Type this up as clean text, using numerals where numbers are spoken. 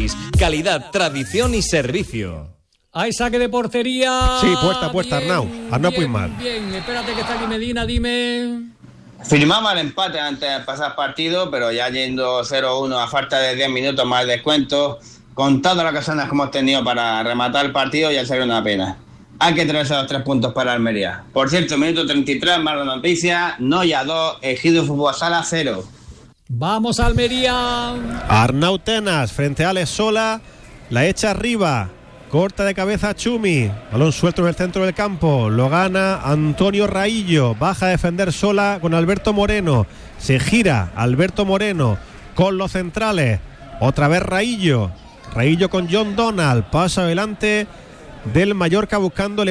6. Calidad, tradición y servicio. Hay saque de portería. Sí, puerta, Arnau Puigmal. Bien, espérate que está aquí Medina, dime. Firmaba el empate antes de pasar partido, pero ya yendo 0-1 a falta de 10 minutos más descuento, con todas las ocasiones que hemos tenido para rematar el partido, ya sería una pena. Hay que traerse los 3 puntos para Almería. Por cierto, minuto 33, más la noticia, Noya 2, Ejido Fútbol Sala 0. Vamos a Almería. Arnau Tenas frente a Alex Sola, la echa arriba, corta de cabeza Chumi, balón suelto en el centro del campo, lo gana Antonio Raillo, baja a defender Sola con Alberto Moreno, se gira Alberto Moreno con los centrales, otra vez Raillo con John Donald, pasa adelante del Mallorca buscando